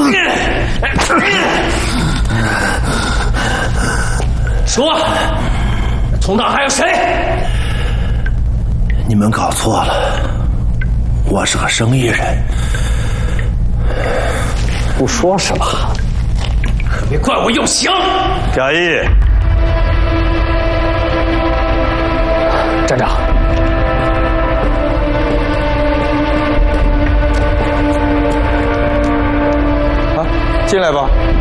说，通道还有谁？ 你们搞错了，我是个生意人。 不说是吧？ 可别怪我用刑。 贾谊， 站长。 啊，进来吧。